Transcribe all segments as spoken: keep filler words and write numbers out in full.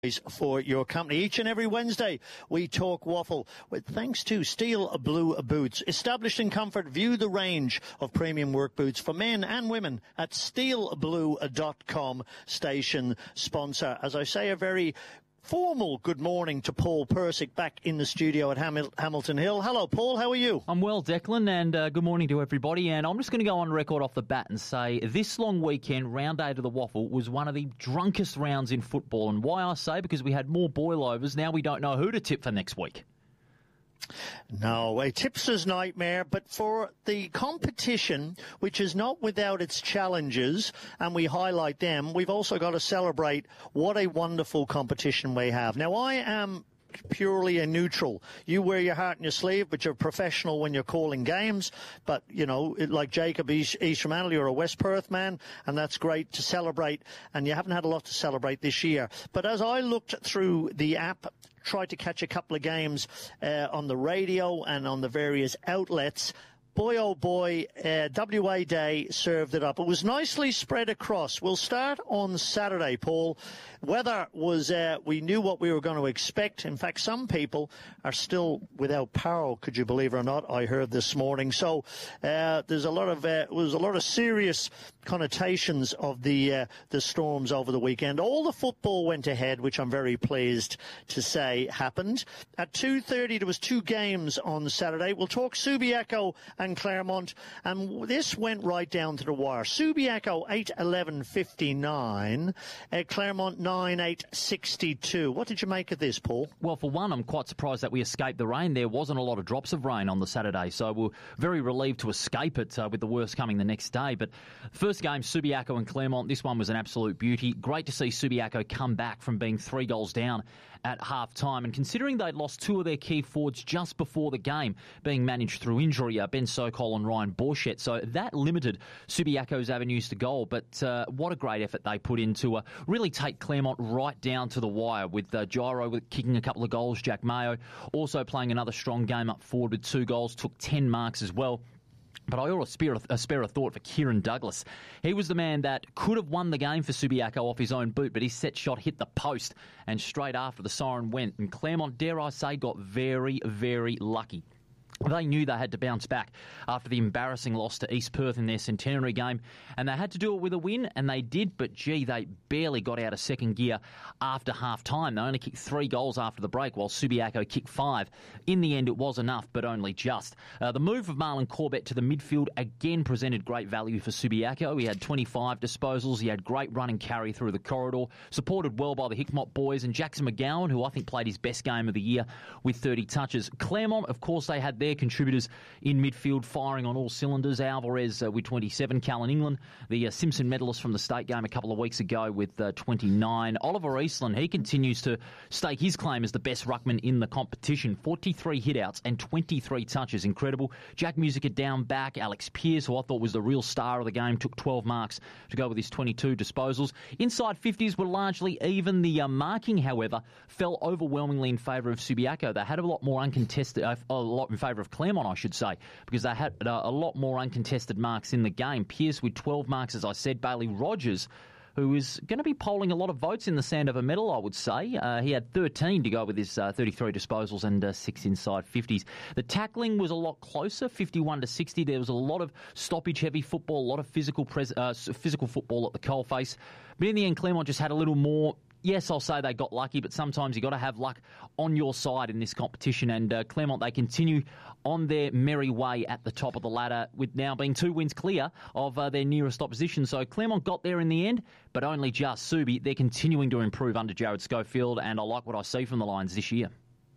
for your company. Each and every Wednesday, we talk waffle with thanks to Steel Blue Boots. Established in comfort, view the range of premium work boots for men and women at steel blue dot com, station sponsor. As I say, a very formal good morning to Paul Persick back in the studio at Hamil- Hamilton Hill. Hello, Paul. How are you? I'm well, Declan, and uh, good morning to everybody. And I'm just going to go on record off the bat and say this long weekend, round eight of the Waffle, was one of the drunkest rounds in football. And why I say, because we had more boilovers. Now we don't know who to tip for next week. No, a tipster's nightmare, but for the competition, which is not without its challenges, and we highlight them, we've also got to celebrate what a wonderful competition we have. Now, I am purely a neutral. You wear your heart on your sleeve, but you're professional when you're calling games. But, you know, like Jacob East, East from Anley, you're a West Perth man, and that's great to celebrate, and you haven't had a lot to celebrate this year. But as I looked through the app, tried to catch a couple of games uh, on the radio and on the various outlets, boy, oh boy, uh, W A Day served it up. It was nicely spread across. We'll start on Saturday, Paul. Weather was, uh, we knew what we were going to expect. In fact, some people are still without power, could you believe it or not, I heard this morning. So uh, there's a lot of, uh, was a lot of serious connotations of the uh, the storms over the weekend. All the football went ahead, which I'm very pleased to say happened. At two thirty, there was two games on Saturday. We'll talk Subiaco and Claremont, and this went right down to the wire. Subiaco eight eleven fifty-nine, uh, Claremont nine eight sixty-two. What did you make of this, Paul? Well, for one, I'm quite surprised that we escaped the rain. There wasn't a lot of drops of rain on the Saturday, so we're very relieved to escape it uh, with the worst coming the next day. But first game, Subiaco and Claremont, this one was an absolute beauty. Great to see Subiaco come back from being three goals down at half-time. And considering they'd lost two of their key forwards just before the game, being managed through injury, uh, Ben Sokol and Ryan Borchett, so that limited Subiaco's avenues to goal. But uh, what a great effort they put in to uh, really take Claremont right down to the wire, with uh, Gyro kicking a couple of goals, Jack Mayo also playing another strong game up forward with two goals, took ten marks as well. But I ought to spare a, spare a thought for Kieran Douglas. He was the man that could have won the game for Subiaco off his own boot, but his set shot hit the post, and straight after the siren went. And Claremont, dare I say, got very, very lucky. They knew they had to bounce back after the embarrassing loss to East Perth in their centenary game, and they had to do it with a win, and they did, but gee, they barely got out of second gear after half-time. They only kicked three goals after the break, while Subiaco kicked five. In the end, it was enough, but only just. Uh, the move of Marlon Corbett to the midfield again presented great value for Subiaco. He had twenty-five disposals, he had great run and carry through the corridor, supported well by the Hickmott boys, and Jackson McGowan, who I think played his best game of the year with thirty touches. Claremont, of course, they had their contributors in midfield firing on all cylinders. Alvarez uh, with twenty-seven, Callan England, the uh, Simpson medalist from the state game a couple of weeks ago, with uh, twenty-nine. Oliver Eastland, he continues to stake his claim as the best ruckman in the competition. forty-three hitouts and twenty-three touches. Incredible. Jack Musica down back. Alex Pearce, who I thought was the real star of the game, took twelve marks to go with his twenty-two disposals. Inside fifties were largely even. The uh, marking, however, fell overwhelmingly in favour of Subiaco. They had a lot more uncontested, uh, a lot in favour of Claremont, I should say, because they had uh, a lot more uncontested marks in the game. Pearce with twelve marks, as I said. Bailey Rogers, who is going to be polling a lot of votes in the Sandover medal, I would say. Uh, he had thirteen to go with his uh, thirty-three disposals and uh, six inside fifties. The tackling was a lot closer, fifty-one to sixty. There was a lot of stoppage-heavy football, a lot of physical pres- uh, physical football at the coalface. But in the end, Claremont just had a little more. Yes, I'll say they got lucky, but sometimes you've got to have luck on your side in this competition. And uh, Claremont, they continue on their merry way at the top of the ladder, with now being two wins clear of uh, their nearest opposition. So Claremont got there in the end, but only just. Subi, they're continuing to improve under Jared Schofield, and I like what I see from the Lions this year.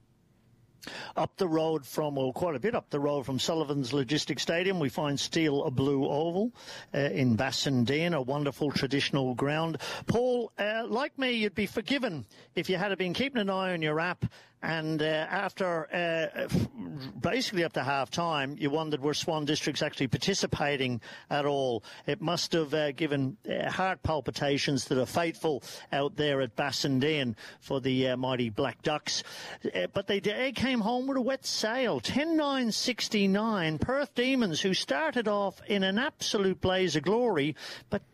Up the road from, well, quite a bit up the road from Sullivan's Logistics Stadium, we find Steel Blue Oval uh, in Bassendean, a wonderful traditional ground. Paul, uh, like me, you'd be forgiven if you had been keeping an eye on your app, and uh, after uh, basically up to half-time, you wondered were Swan Districts actually participating at all. It must have uh, given uh, heart palpitations to the faithful out there at Bassendean for the uh, mighty Black Ducks. Uh, but they, they came home with a wet sail. ten nine sixty-nine. Perth Demons, who started off in an absolute blaze of glory, but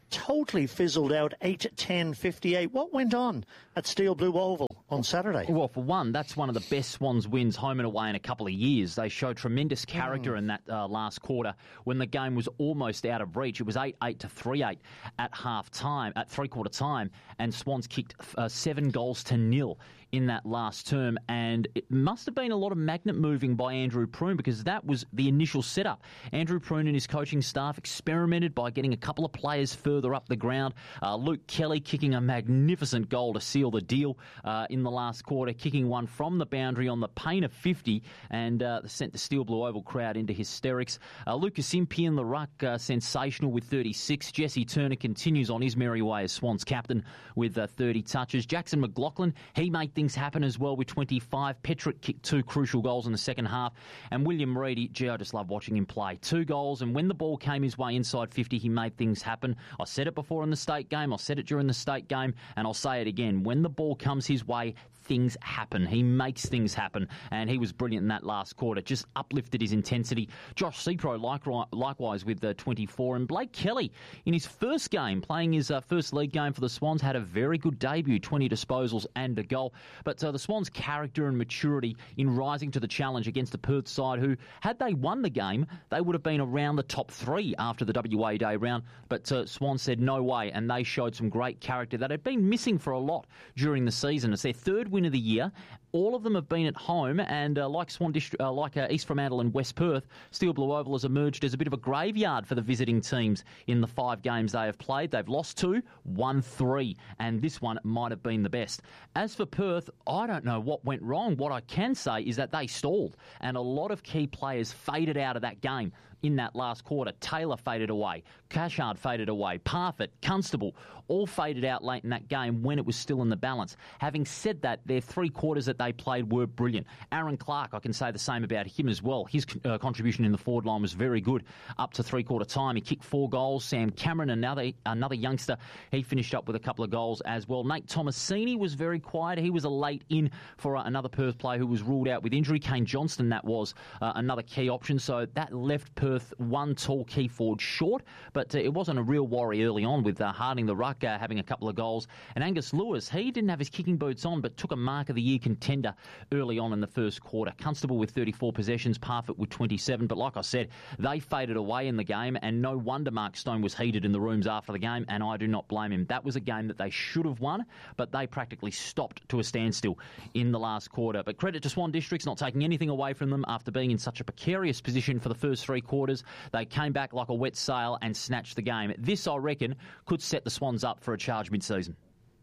totally fizzled out, eight ten fifty-eight. What went on at Steel Blue Oval on Saturday? Well, for one, that's one of the best Swans wins home and away in a couple of years. They showed tremendous character mm. in that uh, last quarter when the game was almost out of reach. It was eight eight to three eight at half time, at three-quarter time, and Swans kicked uh, seven goals to nil in that last term, and it must have been a lot of magnet moving by Andrew Prune, because that was the initial setup. Andrew Prune and his coaching staff experimented by getting a couple of players further up the ground. Uh, Luke Kelly kicking a magnificent goal to seal the deal uh, in the last quarter, kicking one from the boundary on the pain of fifty, and uh, sent the Steel Blue Oval crowd into hysterics. Uh, Lucas Impey in the ruck, uh, sensational with thirty-six. Jesse Turner continues on his merry way as Swans captain with uh, thirty touches. Jackson McLaughlin, he made things happen as well with twenty-five. Petrick kicked two crucial goals in the second half. And William Reedy, gee, I just love watching him play. Two goals, and when the ball came his way inside fifty, he made things happen. I said it before in the state game, I said it during the state game, and I'll say it again. When the ball comes his way, things happen. He makes things happen, and he was brilliant in that last quarter. Just uplifted his intensity. Josh Sepro like, likewise with uh, twenty-four, and Blake Kelly in his first game, playing his uh, first league game for the Swans, had a very good debut, twenty disposals and a goal. But uh, the Swans' character and maturity in rising to the challenge against the Perth side, who, had they won the game, they would have been around the top three after the W A Day round. But uh, Swans said no way, and they showed some great character that had been missing for a lot during the season. It's their third win of the year. All of them have been at home, and uh, like Swan Dist- uh, like uh, East Fremantle and West Perth, Steel Blue Oval has emerged as a bit of a graveyard for the visiting teams in the five games they have played. They've lost two, won three, and this one might have been the best. As for Perth, I don't know what went wrong. What I can say is that they stalled, and a lot of key players faded out of that game in that last quarter. Taylor faded away, Cashard faded away, Parfitt, Constable, all faded out late in that game when it was still in the balance. Having said that, their three quarters that they played were brilliant. Aaron Clark, I can say the same about him as well. His uh, contribution in the forward line was very good up to three-quarter time. He kicked four goals. Sam Cameron, another another youngster, he finished up with a couple of goals as well. Nate Tomasini was very quiet. He was a late in for uh, another Perth player who was ruled out with injury. Kane Johnston, that was uh, another key option. So that left Perth one tall key forward short, but uh, it wasn't a real worry early on with uh, Harding the ruck uh, having a couple of goals. And Angus Lewis, he didn't have his kicking boots on, but took a Mark of the Year contender early on in the first quarter. Constable with thirty-four possessions, Parfitt with twenty-seven, but like I said, they faded away in the game, and no wonder Mark Stone was heated in the rooms after the game, and I do not blame him. That was a game that they should have won, but they practically stopped to a standstill in the last quarter. But credit to Swan Districts, not taking anything away from them after being in such a precarious position for the first three quarters. They came back like a wet sail and snatched the game. This, I reckon, could set the Swans up for a charge mid-season.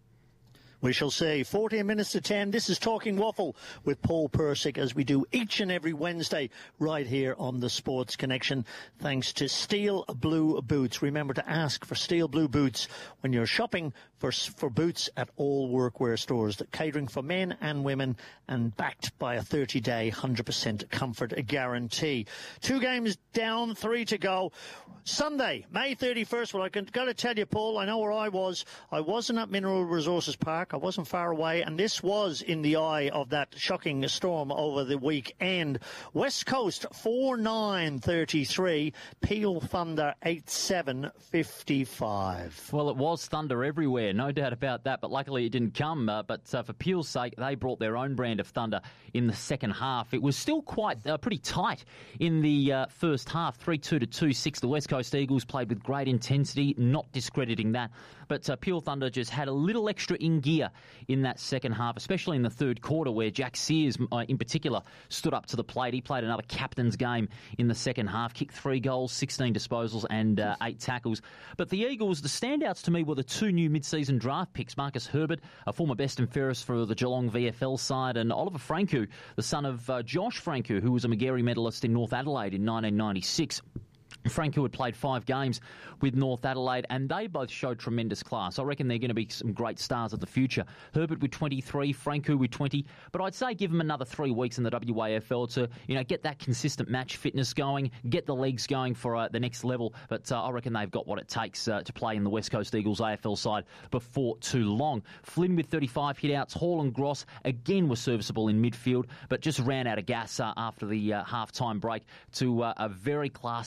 We shall see. fourteen minutes to ten. This is Talking Waffle with Paul Persick, as we do each and every Wednesday right here on the Sports Connection, thanks to Steel Blue Boots. Remember to ask for Steel Blue Boots when you're shopping for for boots at all workwear stores. That catering for men and women, and backed by a thirty-day, one hundred percent comfort guarantee. Two games down, three to go. Sunday, May thirty-first. Well, I can got to tell you, Paul, I know where I was. I wasn't at Mineral Resources Park. I wasn't far away, and this was in the eye of that shocking storm over the weekend. West Coast four nine thirty-three, Peel Thunder eight seven fifty-five. Well, it was thunder everywhere, no doubt about that, but luckily it didn't come. Uh, but uh, for Peel's sake, they brought their own brand of thunder in the second half. It was still quite uh, pretty tight in the uh, first half, three two to two six. The West Coast Eagles played with great intensity, not discrediting that. But uh, Peel Thunder just had a little extra in gear in that second half, especially in the third quarter, where Jack Sears, uh, in particular, stood up to the plate. He played another captain's game in the second half, kicked three goals, sixteen disposals and uh, eight tackles. But the Eagles, the standouts to me were the two new mid-season draft picks, Marcus Herbert, a former best and fairest for the Geelong V F L side, and Oliver Franku, the son of uh, Josh Franku, who was a Magarey medalist in North Adelaide in nineteen ninety-six. Franku had played five games with North Adelaide, and they both showed tremendous class. I reckon they're going to be some great stars of the future. Herbert with twenty-three, Franku with twenty, but I'd say give them another three weeks in the W A F L to, you know, get that consistent match fitness going, get the leagues going for uh, the next level. But uh, I reckon they've got what it takes uh, to play in the West Coast Eagles A F L side before too long. Flynn with thirty-five hit-outs. Hall and Gross again were serviceable in midfield, but just ran out of gas uh, after the uh, half-time break to uh, a very classy and very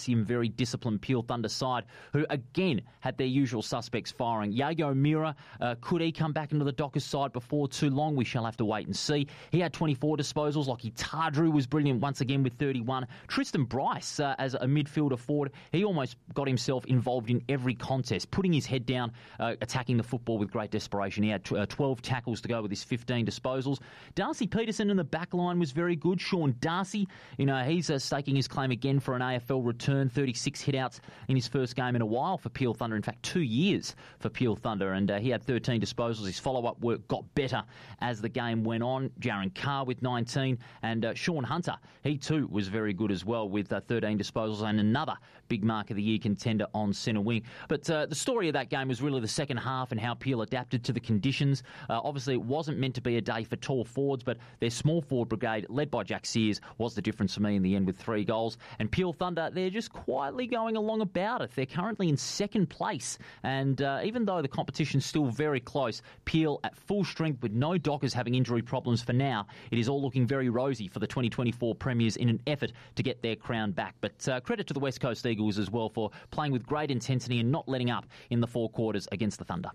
disciplined Peel Thunder side, who again had their usual suspects firing. Yago Mira, uh, could he come back into the Dockers side before too long? We shall have to wait and see. He had twenty-four disposals. Lockie Tardrew was brilliant once again with thirty-one. Tristan Bryce, uh, as a midfielder forward, he almost got himself involved in every contest, putting his head down, uh, attacking the football with great desperation. He had t- uh, twelve tackles to go with his fifteen disposals. Darcy Peterson in the back line was very good. Sean Darcy, you know, he's uh, staking his claim again for an A F L return. thirty-six hitouts in his first game in a while for Peel Thunder. In fact, two years for Peel Thunder, and uh, he had thirteen disposals. His follow-up work got better as the game went on. Jaron Carr with nineteen, and uh, Sean Hunter, he too was very good as well with uh, thirteen disposals, and another big Mark of the Year contender on centre wing. But uh, the story of that game was really the second half and how Peel adapted to the conditions. Uh, obviously, it wasn't meant to be a day for tall forwards, but their small forward brigade, led by Jack Sears, was the difference for me in the end with three goals. And Peel Thunder, they're just quietly going along about it. They're currently in second place, and uh, even though the competition's still very close, Peel at full strength with no Dockers having injury problems for now, it is all looking very rosy for the twenty twenty-four Premiers in an effort to get their crown back. But uh, credit to the West Coast Eagles as well for playing with great intensity and not letting up in the four quarters against the Thunder.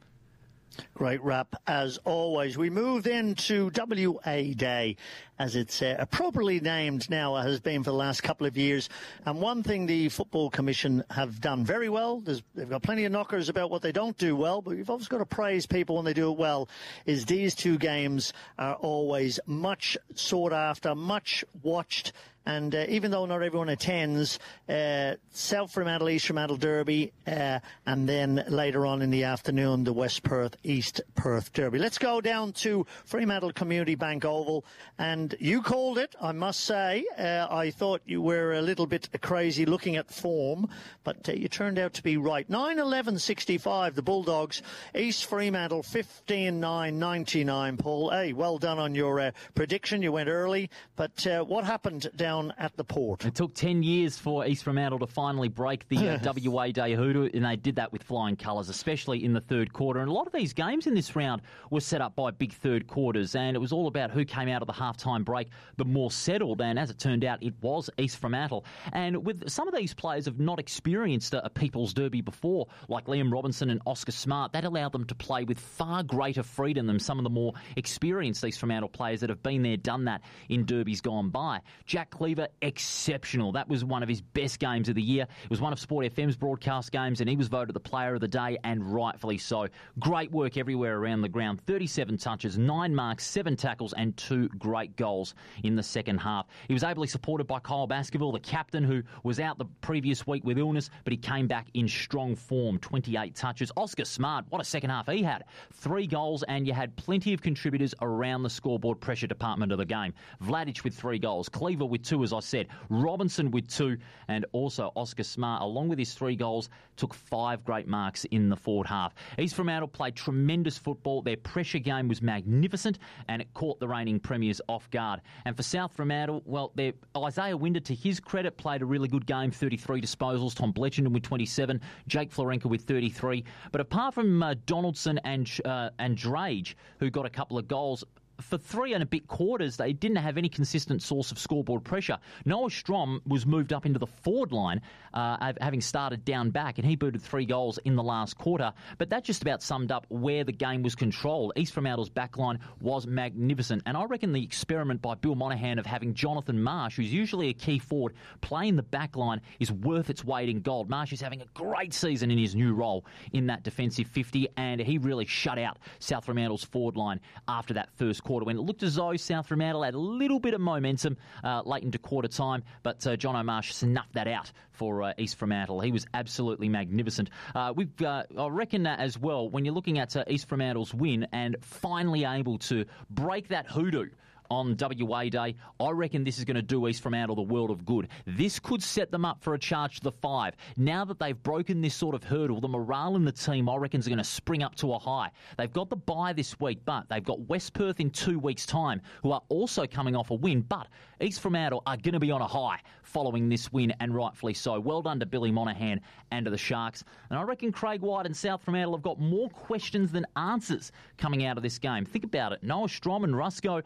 Great wrap, as always. We move then to W A Day, as it's uh, appropriately named now, has been for the last couple of years. And one thing the Football Commission have done very well, there's, they've got plenty of knockers about what they don't do well, but you've always got to praise people when they do it well, is these two games are always much sought after, much watched. And uh, even though not everyone attends, uh, South Fremantle, East Fremantle Derby, uh, and then later on in the afternoon, the West Perth, East Perth Derby. Let's go down to Fremantle Community Bank Oval. And you called it, I must say. Uh, I thought you were a little bit crazy looking at form, but uh, you turned out to be right. nine eleven sixty-five, the Bulldogs. East Fremantle, fifteen nine ninety-nine, Paul. Hey, well done on your uh, prediction. You went early. But uh, what happened down at the Port? It took ten years for East Fremantle to finally break the uh, W A Day hoodoo, and they did that with flying colours, especially in the third quarter. And a lot of these games in this round were set up by big third quarters, and it was all about who came out of the halftime break the more settled. And as it turned out, it was East Fremantle. And with some of these players have not experienced a, a People's Derby before, like Liam Robinson and Oscar Smart, that allowed them to play with far greater freedom than some of the more experienced East Fremantle players that have been there, done that in derbies gone by. Jack Cleaver, exceptional. That was one of his best games of the year. It was one of Sport F M's broadcast games, and he was voted the player of the day, and rightfully so. Great work everywhere around the ground. thirty-seven touches, nine marks, seven tackles, and two great goals in the second half. He was ably supported by Kyle Baskerville, the captain, who was out the previous week with illness, but he came back in strong form. twenty-eight touches. Oscar Smart, what a second half he had. Three goals, and you had plenty of contributors around the scoreboard pressure department of the game. Vladic with three goals. Cleaver with two, as I said. Robinson with two, and also Oscar Smart, along with his three goals, took five great marks in the forward half. East Fremantle played tremendous football. Their pressure game was magnificent, and it caught the reigning premiers off guard. And for South Fremantle, well, Isaiah Winder, to his credit, played a really good game, thirty-three disposals. Tom Bletchenden with twenty-seven, Jake Florenka with thirty-three. But apart from uh, Donaldson and, uh, and Drage, who got a couple of goals, for three and a bit quarters, they didn't have any consistent source of scoreboard pressure. Noah Strom was moved up into the forward line, uh, having started down back, and he booted three goals in the last quarter. But that just about summed up where the game was controlled. East Fremantle's backline was magnificent, and I reckon the experiment by Bill Monahan of having Jonathan Marsh, who's usually a key forward, play in the backline is worth its weight in gold. Marsh is having a great season in his new role in that defensive fifty, and he really shut out South Fremantle's forward line after that first quarter, when it looked as though South Fremantle had a little bit of momentum uh, late into quarter time, but uh, John O'Marsh snuffed that out for uh, East Fremantle. He was absolutely magnificent. Uh, we've, uh, I reckon that as well, when you're looking at uh, East Fremantle's win and finally able to break that hoodoo on W A Day, I reckon this is going to do East Fremantle the world of good. This could set them up for a charge to the five. Now that they've broken this sort of hurdle, the morale in the team, I reckon, is going to spring up to a high. They've got the bye this week, but they've got West Perth in two weeks' time, who are also coming off a win. But East Fremantle are going to be on a high following this win, and rightfully so. Well done to Billy Monahan and to the Sharks. And I reckon Craig White and South Fremantle have got more questions than answers coming out of this game. Think about it. Noah Strom and Rusco are heading out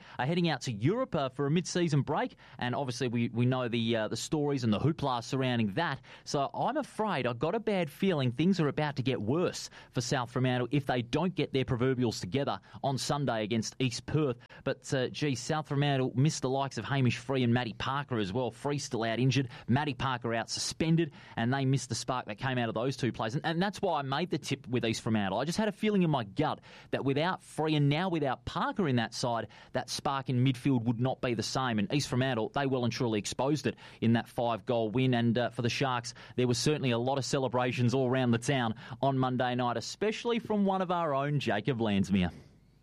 out to Europe uh, for a mid-season break, and obviously we, we know the uh, the stories and the hoopla surrounding that. So I'm afraid I've got a bad feeling things are about to get worse for South Fremantle if they don't get their proverbials together on Sunday against East Perth. But, uh, gee, South Fremantle missed the likes of Hamish Free and Matty Parker as well. Free still out injured, Matty Parker out suspended, and they missed the spark that came out of those two plays. And, and that's why I made the tip with East Fremantle. I just had a feeling in my gut that without Free and now without Parker in that side, that spark in midfield would not be the same. And East Fremantle, they well and truly exposed it in that five-goal win. And uh, for the Sharks, there was certainly a lot of celebrations all around the town on Monday night, especially from one of our own, Jacob Landsmere.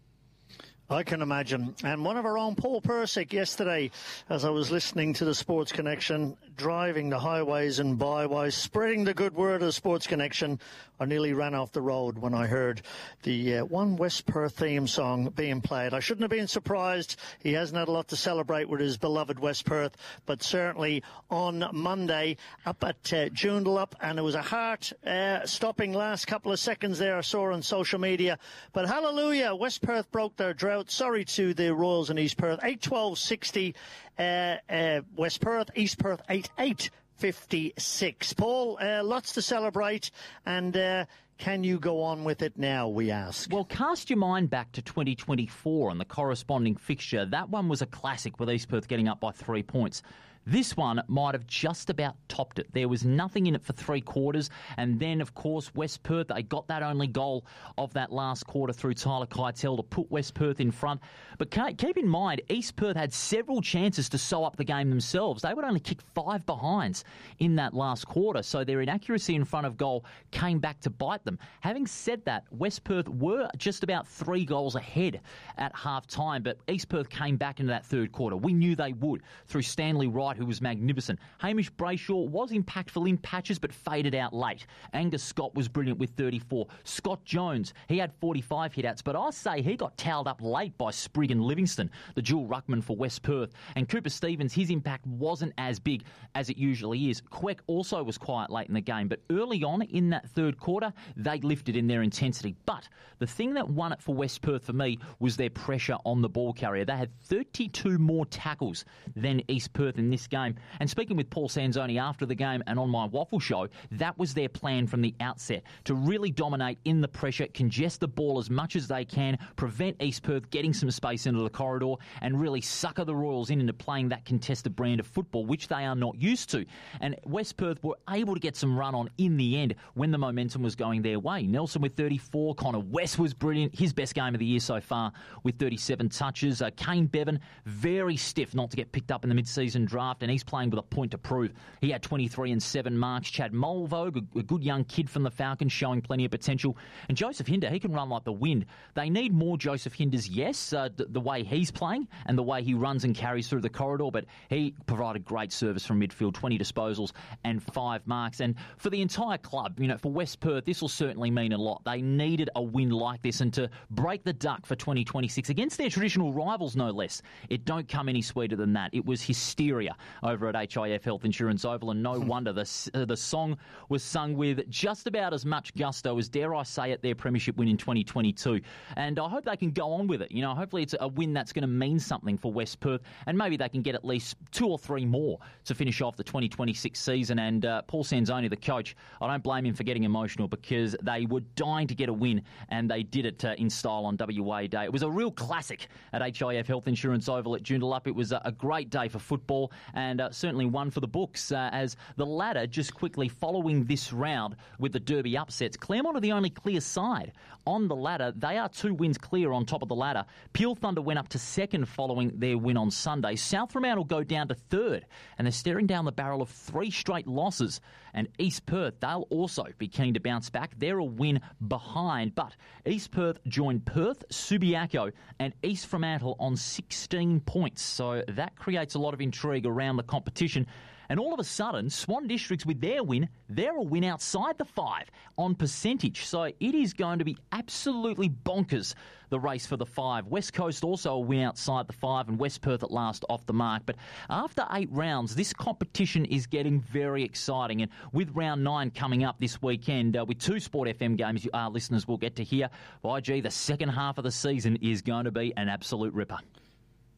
I can imagine. And one of our own, Paul Persick, yesterday, as I was listening to the Sports Connection, driving the highways and byways, spreading the good word of the Sports Connection, I nearly ran off the road when I heard the uh, One West Perth theme song being played. I shouldn't have been surprised. He hasn't had a lot to celebrate with his beloved West Perth, but certainly on Monday up at uh, Joondalup, and it was a heart-stopping uh, last couple of seconds there I saw on social media. But hallelujah, West Perth broke their drought. Sorry to the Royals in East Perth. eight twelve sixty, uh, uh, West Perth, East Perth eight eight fifty-six. Paul, uh, lots to celebrate, and uh, can you go on with it now, we ask? Well, cast your mind back to twenty twenty-four and the corresponding fixture. That one was a classic with East Perth getting up by three points. This one might have just about topped it. There was nothing in it for three quarters. And then, of course, West Perth, they got that only goal of that last quarter through Tyler Keitel to put West Perth in front. But keep in mind, East Perth had several chances to sew up the game themselves. They would only kick five behinds in that last quarter. So their inaccuracy in front of goal came back to bite them. Having said that, West Perth were just about three goals ahead at half-time. But East Perth came back into that third quarter. We knew they would through Stanley Wright, who was magnificent. Hamish Brayshaw was impactful in patches but faded out late. Angus Scott was brilliant with thirty-four. Scott Jones, he had forty-five hit-outs, but I say he got towelled up late by Sprigg and Livingston, the dual ruckman for West Perth. And Cooper Stevens, his impact wasn't as big as it usually is. Queck also was quiet late in the game, but early on in that third quarter, they lifted in their intensity. But the thing that won it for West Perth for me was their pressure on the ball carrier. They had thirty-two more tackles than East Perth in this game. And speaking with Paul Sanzoni after the game and on my Waffle Show, that was their plan from the outset, to really dominate in the pressure, congest the ball as much as they can, prevent East Perth getting some space into the corridor, and really sucker the Royals in into playing that contested brand of football, which they are not used to. And West Perth were able to get some run on in the end when the momentum was going their way. Nelson with thirty-four, Connor West was brilliant, his best game of the year so far with thirty-seven touches. Uh, Kane Bevan, very stiff not to get picked up in the mid-season draft, and he's playing with a point to prove. He had twenty-three and seven marks. Chad Mulvogue, a good young kid from the Falcons, showing plenty of potential. And Joseph Hinder, he can run like the wind. They need more Joseph Hinders, yes, uh, the, the way he's playing and the way he runs and carries through the corridor, but he provided great service from midfield, twenty disposals and five marks. And for the entire club, you know, for West Perth, this will certainly mean a lot. They needed a win like this, and to break the duck for twenty twenty-six against their traditional rivals, no less. It don't come any sweeter than that. It was hysteria over at H I F Health Insurance Oval, and no wonder the, uh, the song was sung with just about as much gusto as, dare I say it, their premiership win in twenty twenty-two. And I hope they can go on with it. You know, hopefully it's a win that's going to mean something for West Perth, and maybe they can get at least two or three more to finish off the twenty twenty-six season. And uh, Paul Sanzoni, the coach, I don't blame him for getting emotional, because they were dying to get a win, and they did it uh, in style on W A Day. It was a real classic at H I F Health Insurance Oval at Joondalup. It was a, a great day for football, and uh, certainly one for the books, uh, as the ladder, just quickly following this round with the Derby upsets, Claremont are the only clear side on the ladder. They are two wins clear on top of the ladder. Peel Thunder went up to second following their win on Sunday. South Fremantle will go down to third, and they're staring down the barrel of three straight losses. And East Perth, they'll also be keen to bounce back. They're a win behind, but East Perth join Perth, Subiaco and East Fremantle on sixteen points. So that creates a lot of intrigue around the competition. And all of a sudden, Swan Districts, with their win, they're a win outside the five on percentage. So it is going to be absolutely bonkers, the race for the five. West Coast also a win outside the five, and West Perth at last off the mark. But after eight rounds, this competition is getting very exciting. And with round nine coming up this weekend, uh, with two Sport F M games our listeners will get to hear, by gee, the second half of the season is going to be an absolute ripper.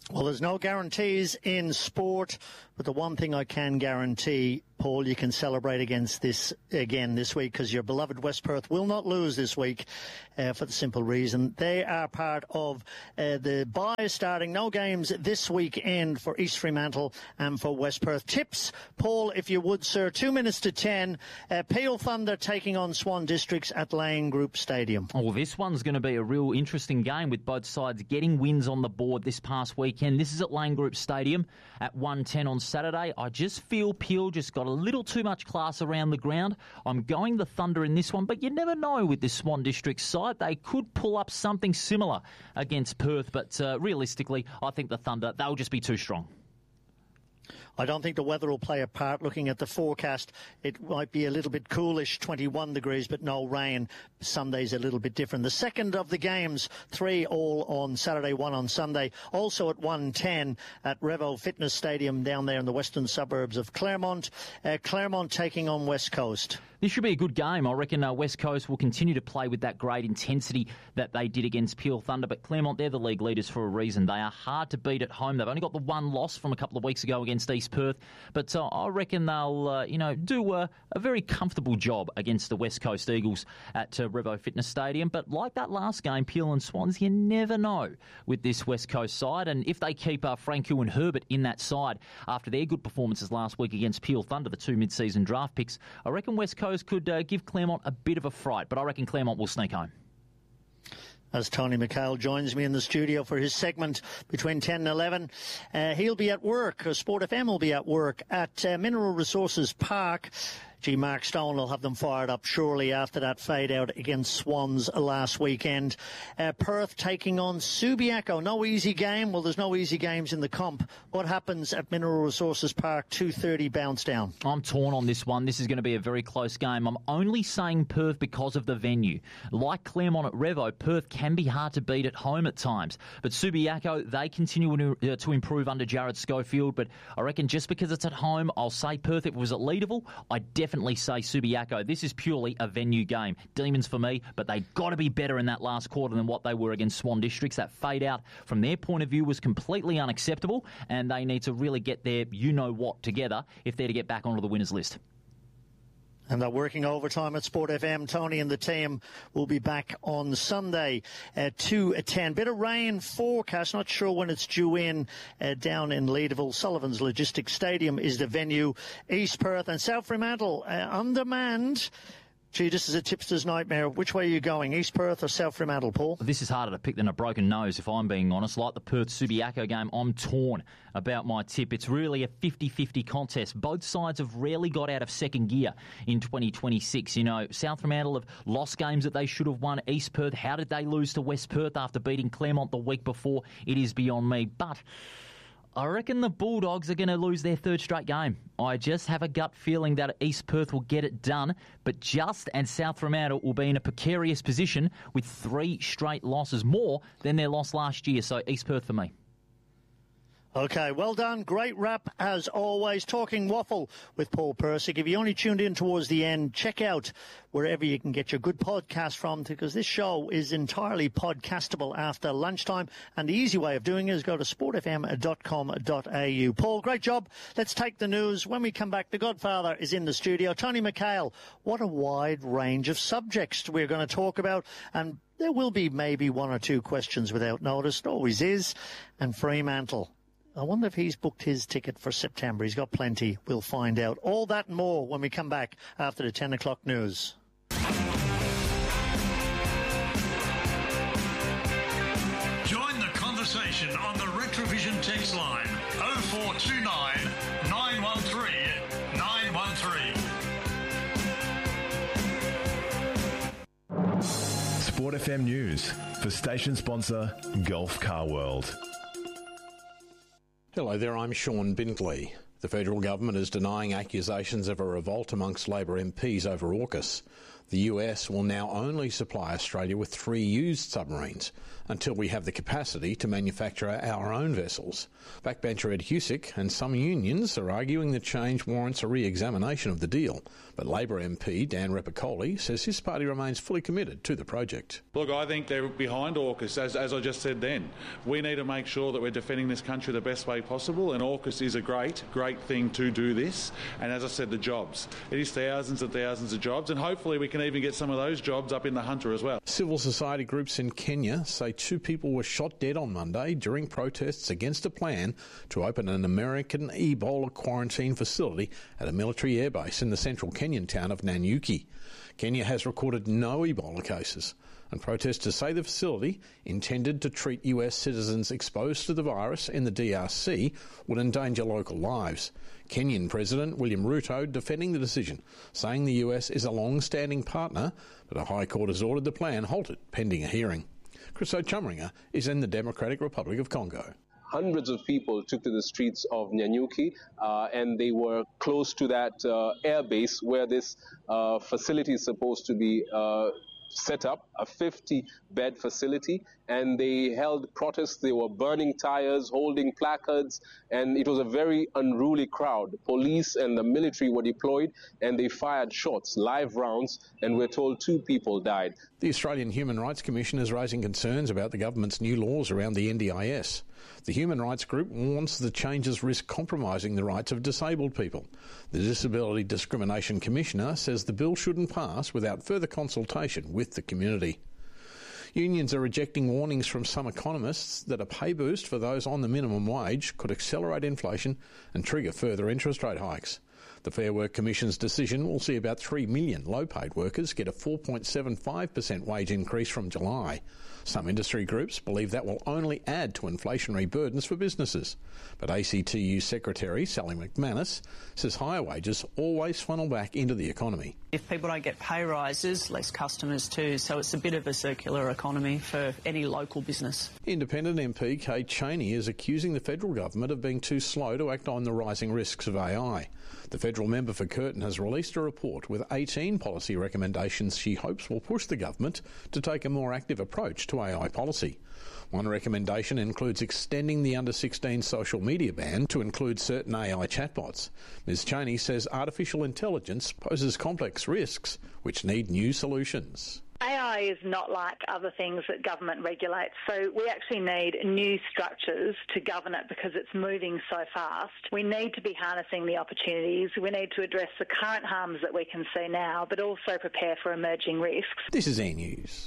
Well, there's no guarantees in sport, but the one thing I can guarantee, Paul, you can celebrate against this again this week because your beloved West Perth will not lose this week uh, for the simple reason they are part of uh, the bye starting. No games this weekend for East Fremantle and for West Perth. Tips, Paul, if you would, sir. Two minutes to ten. Uh, Peel Thunder taking on Swan Districts at Lane Group Stadium. Oh, this one's going to be a real interesting game with both sides getting wins on the board this past weekend. This is at Lane Group Stadium at one ten on Saturday. I just feel Peel just got a little too much class around the ground. I'm going the Thunder in this one, but you never know with this Swan District side. They could pull up something similar against Perth, but uh, realistically, I think the Thunder, they'll just be too strong. I don't think the weather will play a part. Looking at the forecast, it might be a little bit coolish, twenty-one degrees, but no rain. Sunday's a little bit different. The second of the games, three all on Saturday, one on Sunday. Also at one ten at Revo Fitness Stadium down there in the western suburbs of Claremont. Uh, Claremont taking on West Coast. This should be a good game. I reckon uh, West Coast will continue to play with that great intensity that they did against Peel Thunder, but Claremont, they're the league leaders for a reason. They are hard to beat at home. They've only got the one loss from a couple of weeks ago against East Perth, but uh, I reckon they'll, uh, you know, do uh, a very comfortable job against the West Coast Eagles at uh, Revo Fitness Stadium. But like that last game, Peel and Swans, you never know with this West Coast side, and if they keep uh, Franku and Herbert in that side after their good performances last week against Peel Thunder, the two mid-season draft picks, I reckon West Coast could uh, give Claremont a bit of a fright, but I reckon Claremont will sneak home. As Tony McHale joins me in the studio for his segment between ten and eleven. Uh, he'll be at work, or Sport F M will be at work at uh, Mineral Resources Park. Gee, Mark Stone will have them fired up shortly after that fade out against Swans last weekend. Uh, Perth taking on Subiaco. No easy game. Well, there's no easy games in the comp. What happens at Mineral Resources Park, two thirty bounce down? I'm torn on this one. This is going to be a very close game. I'm only saying Perth because of the venue. Like Claremont at Revo, Perth can be hard to beat at home at times. But Subiaco, they continue to, uh, to improve under Jared Schofield. But I reckon just because it's at home, I'll say Perth. If it was at Leederville, I definitely Definitely say Subiaco. This is purely a venue game. Demons for me, but they got to be better in that last quarter than what they were against Swan Districts. That fade out from their point of view was completely unacceptable, and they need to really get their you-know-what together if they're to get back onto the winners list. And they're working overtime at Sport F M. Tony and the team will be back on Sunday at two ten. Bit of rain forecast. Not sure when it's due in uh, down in Leederville. Sullivan's Logistics Stadium is the venue. East Perth and South Fremantle uh, undermanned. Gee, this is a tipster's nightmare. Which way are you going, East Perth or South Fremantle, Paul? This is harder to pick than a broken nose, if I'm being honest. Like the Perth-Subiaco game, I'm torn about my tip. It's really a fifty-fifty contest. Both sides have rarely got out of second gear in twenty twenty-six. You know, South Fremantle have lost games that they should have won. East Perth, how did they lose to West Perth after beating Claremont the week before? It is beyond me. But I reckon the Bulldogs are going to lose their third straight game. I just have a gut feeling that East Perth will get it done, but Just and South Fremantle will be in a precarious position with three straight losses, more than their loss last year. So East Perth for me. Okay, well done. Great wrap, as always. Talking Waffle with Paul Persick. If you only tuned in towards the end, check out wherever you can get your good podcast from, because this show is entirely podcastable after lunchtime. And the easy way of doing it is go to sport f m dot com dot a u. Paul, great job. Let's take the news. When we come back, the Godfather is in the studio. Tony McHale, what a wide range of subjects we're going to talk about. And there will be maybe one or two questions without notice. It always is. And Fremantle. I wonder if he's booked his ticket for September. He's got plenty. We'll find out. All that and more when we come back after the ten o'clock news. Join the conversation on the Retrovision text line oh four two nine, nine one three, nine one three. Sport F M News for station sponsor Gulf Car World. Hello there, I'm Sean Bindley. The federal government is denying accusations of a revolt amongst Labor M Ps over AUKUS. The U S will now only supply Australia with three used submarines until we have the capacity to manufacture our own vessels. Backbencher Ed Husick and some unions are arguing the change warrants a re-examination of the deal, but Labor M P Dan Repicoli says his party remains fully committed to the project. Look, I think they're behind AUKUS, as, as I just said then. We need to make sure that we're defending this country the best way possible, and AUKUS is a great, great thing to do this. And as I said, the jobs. It is thousands and thousands of jobs, and hopefully we can even get some of those jobs up in the Hunter as well. Civil society groups in Kenya say two people were shot dead on Monday during protests against a plan to open an American Ebola quarantine facility at a military airbase in the central Kenyan town of Nanyuki. Kenya has recorded no Ebola cases, and protesters say the facility, intended to treat U S citizens exposed to the virus in the D R C, would endanger local lives. Kenyan President William Ruto defending the decision, saying the U S is a long-standing partner, but a High Court has ordered the plan halted pending a hearing. Chris O'Chumringer is in the Democratic Republic of Congo. Hundreds of people took to the streets of Nanyuki, uh, and they were close to that uh, air base where this uh, facility is supposed to be uh, set up, a fifty-bed facility, and they held protests. They were burning tires, holding placards, and it was a very unruly crowd. Police and the military were deployed, and they fired shots, live rounds, and we're told two people died. The Australian Human Rights Commission is raising concerns about the government's new laws around the N D I S. The human rights group warns the changes risk compromising the rights of disabled people. The Disability Discrimination Commissioner says the bill shouldn't pass without further consultation with the community. Unions are rejecting warnings from some economists that a pay boost for those on the minimum wage could accelerate inflation and trigger further interest rate hikes. The Fair Work Commission's decision will see about three million low-paid workers get a four point seven five percent wage increase from July. Some industry groups believe that will only add to inflationary burdens for businesses. But A C T U Secretary Sally McManus says higher wages always funnel back into the economy. If people don't get pay rises, less customers too, so it's a bit of a circular economy for any local business. Independent M P Kate Cheney is accusing the federal government of being too slow to act on the rising risks of A I. The federal member for Curtin has released a report with eighteen policy recommendations she hopes will push the government to take a more active approach to A I policy. One recommendation includes extending the under sixteen social media ban to include certain A I chatbots. Miz Cheney says artificial intelligence poses complex risks which need new solutions. A I is not like other things that government regulates, so we actually need new structures to govern it because it's moving so fast. We need to be harnessing the opportunities. We need to address the current harms that we can see now, but also prepare for emerging risks. This is E News.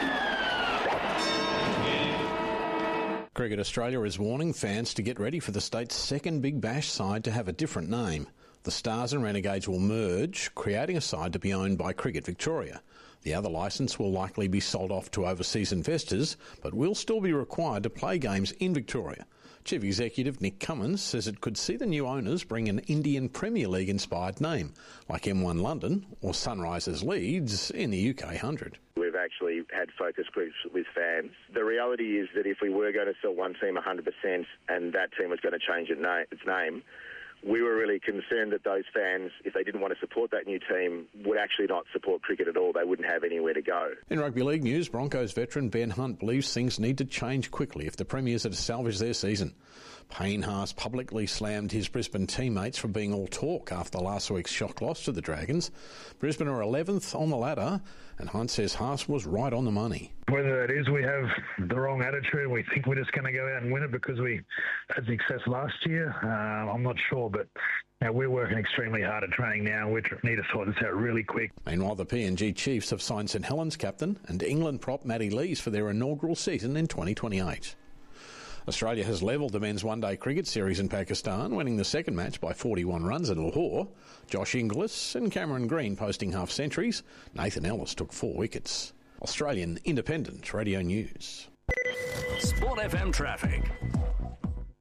Cricket Australia is warning fans to get ready for the state's second Big Bash side to have a different name. The Stars and Renegades will merge, creating a side to be owned by Cricket Victoria. The other licence will likely be sold off to overseas investors, but will still be required to play games in Victoria. Chief Executive Nick Cummins says it could see the new owners bring an Indian Premier League-inspired name, like M one London or Sunrisers Leeds in the U K one hundred. We've actually had focus groups with fans. The reality is that if we were going to sell one team one hundred percent and that team was going to change its name, we were really concerned that those fans, if they didn't want to support that new team, would actually not support cricket at all. They wouldn't have anywhere to go. In rugby league news, Broncos veteran Ben Hunt believes things need to change quickly if the Premiers are to salvage their season. Payne Haas publicly slammed his Brisbane teammates for being all talk after last week's shock loss to the Dragons. Brisbane are eleventh on the ladder, and Hunt says Haas was right on the money. Whether it is we have the wrong attitude, we think we're just going to go out and win it because we had success last year, uh, I'm not sure, but you know, we're working extremely hard at training now. We need to sort this out really quick. Meanwhile, the P N G Chiefs have signed St Helens captain and England prop Matty Lees for their inaugural season in twenty twenty-eight. Australia has levelled the men's one-day cricket series in Pakistan, winning the second match by forty-one runs at Lahore. Josh Inglis and Cameron Green posting half-centuries. Nathan Ellis took four wickets. Australian Independent Radio News. Sport F M traffic.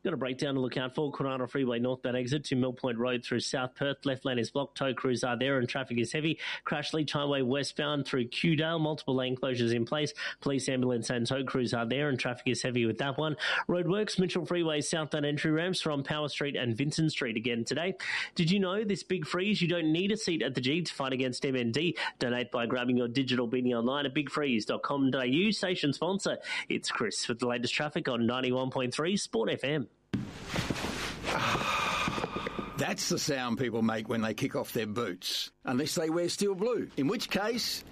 Got a breakdown to look out for. Corona Freeway northbound exit to Mill Point Road through South Perth. Left lane is blocked. Tow crews are there and traffic is heavy. Crash Leach Highway westbound through Kewdale. Multiple lane closures in place. Police, ambulance and tow crews are there and traffic is heavy with that one. Roadworks, Mitchell Freeway southbound entry ramps from Power Street and Vincent Street again today. Did you know this big freeze? You don't need a seat at the G to fight against M N D. Donate by grabbing your digital beanie online at big freeze dot com dot a u. Station sponsor. It's Chris with the latest traffic on ninety-one point three Sport F M. That's the sound people make when they kick off their boots, unless they wear steel blue, in which case,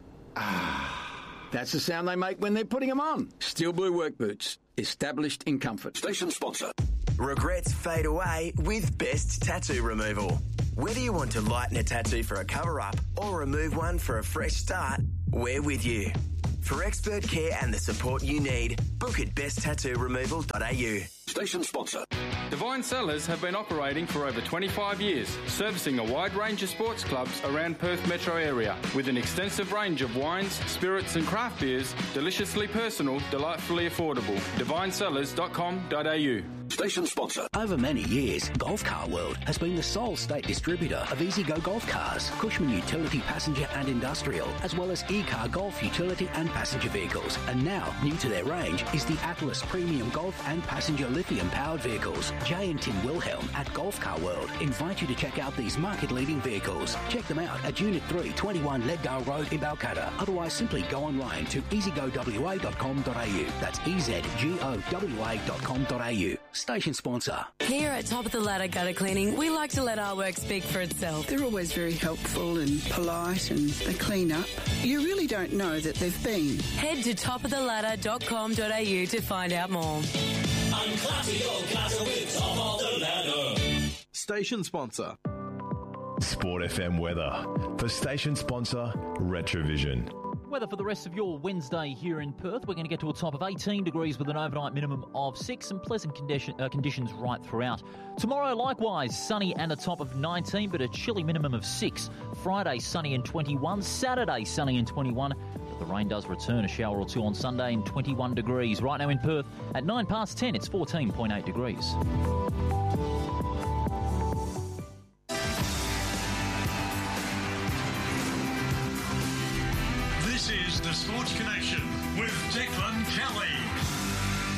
ah, that's the sound they make when they're putting them on. Steel blue work boots, established in comfort. Station sponsor. Regrets fade away with Best Tattoo Removal. Whether you want to lighten a tattoo for a cover-up or remove one for a fresh start, we're with you. For expert care and the support you need, book at best tattoo removal dot a u. Station sponsor. Divine Cellars have been operating for over twenty-five years, servicing a wide range of sports clubs around Perth metro area with an extensive range of wines, spirits and craft beers, deliciously personal, delightfully affordable. divine cellars dot com dot a u. Station sponsor. Over many years, Golf Car World has been the sole state distributor of EasyGo golf cars, Cushman Utility Passenger and Industrial, as well as E-Car Golf Utility and Passenger Vehicles. And now, new to their range is the Atlas Premium Golf and Passenger Lithium-powered vehicles. Jay and Tim Wilhelm at Golf Car World invite you to check out these market-leading vehicles. Check them out at Unit three, twenty-one Leadgale Road in Balcatta. Otherwise, simply go online to easy go w a dot com dot a u. That's e z g o w a dot com dot a u. Station sponsor. Here at Top of the Ladder Gutter Cleaning, we like to let our work speak for itself. They're always very helpful and polite and they clean up. You really don't know that they've been. Head to top of the ladder dot com dot a u to find out more. Unclassy your gutter with Top of the Ladder. Station sponsor. Sport F M weather for station sponsor Retrovision. Weather for the rest of your Wednesday here in Perth. We're going to get to a top of eighteen degrees with an overnight minimum of six and pleasant condition, uh, conditions right throughout. Tomorrow, likewise, sunny and a top of nineteen, but a chilly minimum of six. Friday, sunny and twenty-one. Saturday, sunny and twenty-one. But the rain does return, a shower or two on Sunday and twenty-one degrees. Right now in Perth, at nine past ten, it's fourteen point eight degrees. This is the Sports Connection with Declan Kelly.